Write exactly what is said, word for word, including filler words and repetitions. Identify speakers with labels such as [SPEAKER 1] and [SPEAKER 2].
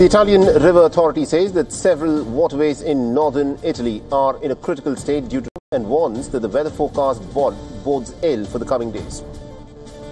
[SPEAKER 1] The Italian River Authority says that several waterways in northern Italy are in a critical state due to and warns that the weather forecast bodes ill for the coming days.